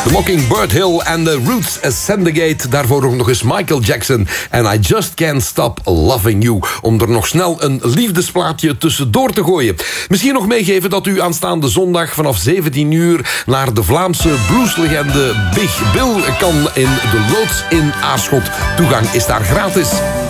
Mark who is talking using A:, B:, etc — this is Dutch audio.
A: The Mockingbird Hill en The Roots Syndicate. Daarvoor ook nog eens Michael Jackson en I Just Can't Stop Loving You. Om er nog snel een liefdesplaatje tussendoor te gooien. Misschien nog meegeven dat u aanstaande zondag vanaf 17 uur... naar de Vlaamse blueslegende Big Bill kan in de Loods in Aarschot. Toegang is daar gratis.